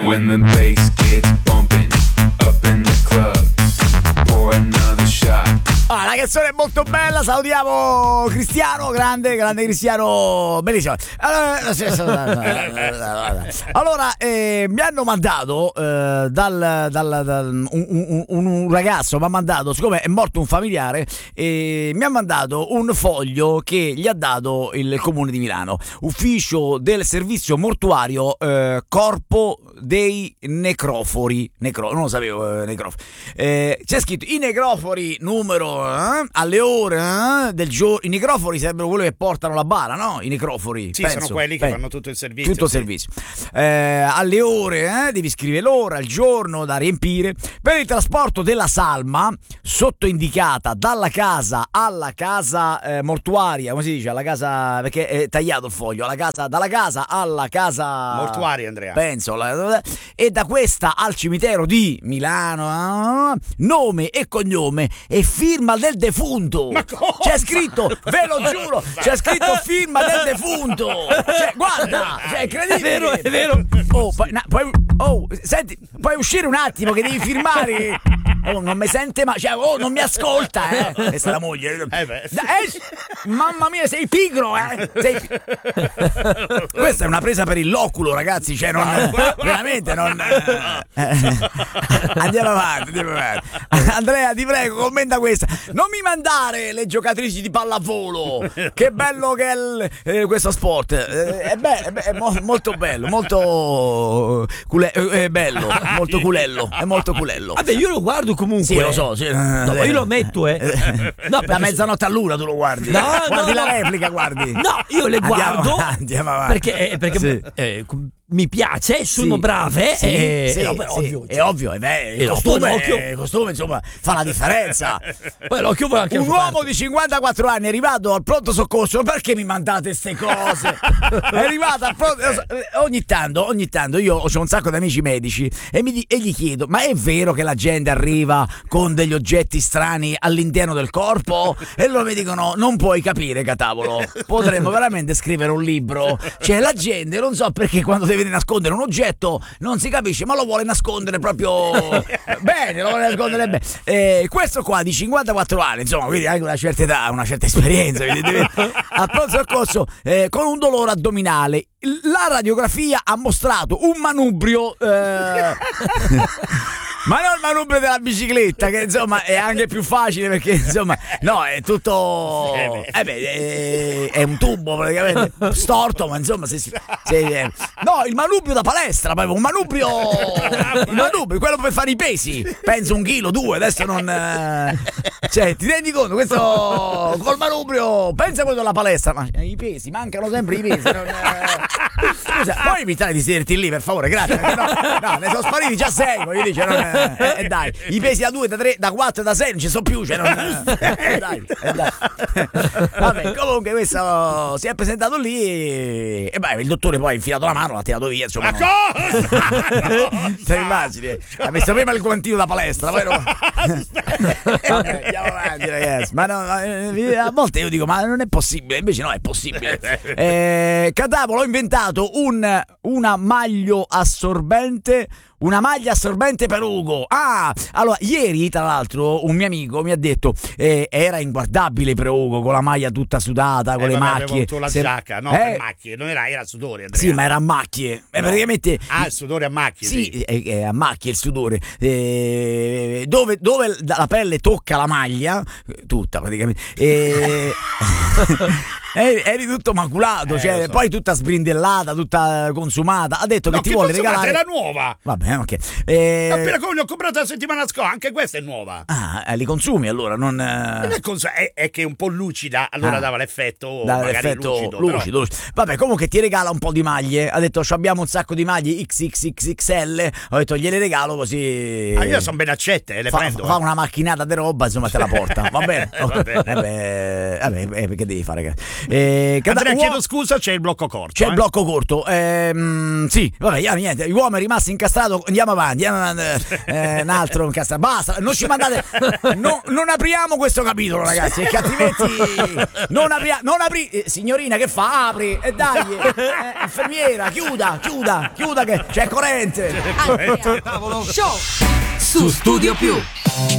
When the bass gets bumping up in the club, pour another shot. La canzone è molto bella, salutiamo Cristiano, grande Cristiano, bellissimo. Allora, mi hanno mandato un ragazzo mi ha mandato, siccome è morto un familiare, mi ha mandato un foglio che gli ha dato il Comune di Milano, ufficio del servizio mortuario, corpo dei necrofori, non lo sapevo, necrofori. C'è scritto i necrofori numero alle ore del giorno. I necrofori sarebbero quelli che portano la bara, no? I necrofori, sì, penso, sono quelli che fanno tutto il servizio. Tutto il servizio. Alle ore, devi scrivere l'ora, il giorno da riempire per il trasporto della salma sottoindicata dalla casa alla casa mortuaria, come si dice? Alla casa, perché è tagliato il foglio, dalla casa alla casa mortuaria, Andrea. Penso, e da questa al cimitero di Milano, nome e cognome e firma del defunto. Ma cosa? C'è scritto, ve lo giuro, c'è scritto firma del defunto. Cioè, guarda, è incredibile. È vero. Senti, puoi uscire un attimo che devi firmare. Non mi sente mai, cioè, non mi ascolta, questa è la moglie. Mamma mia, sei pigro, Questa è una presa per il loculo, ragazzi, cioè veramente non. Andiamo avanti. Andrea, ti prego, commenta questa. Non mi mandare le giocatrici di pallavolo. Che bello che è questo sport. È molto bello, molto bello, molto culello. È molto culello. Vabbè, io lo guardo comunque. Sì, lo so. Sì. No, io lo metto, No, da mezzanotte all'una tu lo guardi. Guardi la replica, guardi. No, io le guardo. Andiamo avanti. Perché sì. Mi piace, sono brave. Ovvio. Il costume, insomma, fa la differenza. Poi l'occhio va anche. Un uomo di 54 anni è arrivato al pronto soccorso. Perché mi mandate ste cose? È arrivato al pronto. Ogni tanto io ho un sacco di amici medici e gli chiedo: ma è vero che la gente arriva con degli oggetti strani all'interno del corpo? E loro mi dicono: non puoi capire, catavolo. Potremmo veramente scrivere un libro. Cioè, la gente, non so perché quando deve nascondere un oggetto non si capisce, ma lo vuole nascondere proprio bene, lo vuole nascondere bene. Questo qua di 54 anni, insomma, quindi anche una certa età, una certa esperienza, al pronto soccorso con un dolore addominale. La radiografia ha mostrato un manubrio ma non il manubrio della bicicletta, che insomma è anche più facile perché insomma no, è tutto è un tubo praticamente storto, ma insomma no, il manubrio da palestra, proprio un manubrio, quello per fare i pesi, penso 1 chilo, 2, adesso non cioè, ti rendi conto, questo col manubrio, pensa quello della palestra, ma i pesi, mancano sempre i pesi, scusa, puoi evitare di sederti lì per favore, grazie, no, ne sono spariti già 6, voglio dire, dai, i pesi da 2, da 3, da 4, da 6 non ci sono più, cioè dai. Vabbè, comunque questo si è presentato lì e il dottore poi ha infilato la mano, l'ha tirato via, insomma. Ma cosa? Te immagini? Ha messo prima il guantino da palestra, poi vabbè, andiamo avanti, ragazzi. Ma no, a volte io dico, ma non è possibile, invece no, è possibile. Catavolo, ho inventato una maglia assorbente per Ugo. Allora ieri tra l'altro un mio amico mi ha detto era inguardabile per Ugo con la maglia tutta sudata, con le macchie, la giacca, no, per macchie, non era sudore, Andrea. Sì, ma era a macchie, no. Praticamente il sudore a macchie. Sì, è a macchie il sudore, dove la pelle tocca la maglia tutta praticamente eri tutto maculato, cioè so. Poi tutta sbrindellata, tutta consumata. Ha detto che ti vuole regalare. Era nuova. Vabbè, ok. Appena come l'ho comprata la settimana scorsa, anche questa è nuova. Li consumi allora, non è che è un po' lucida, allora dava l'effetto lucido. Vabbè, comunque ti regala un po' di maglie. Ha detto abbiamo un sacco di maglie XXXL. Ho detto gliele regalo così. Io sono ben accette, le prendo. Fa una macchinata di roba, insomma te la porta. Va bene? Vabbè, perché devi fare? Andrea, chiedo scusa, c'è il blocco corto. C'è il blocco corto. Sì, vabbè, niente. L'uomo è rimasto incastrato. Andiamo avanti. Un altro incastrato. Basta, non ci mandate. Non apriamo questo capitolo, ragazzi, perché altrimenti non apri. Signorina, che fa? Apri e dai. Infermiera, chiuda che c'è corrente. Show su Studio Più.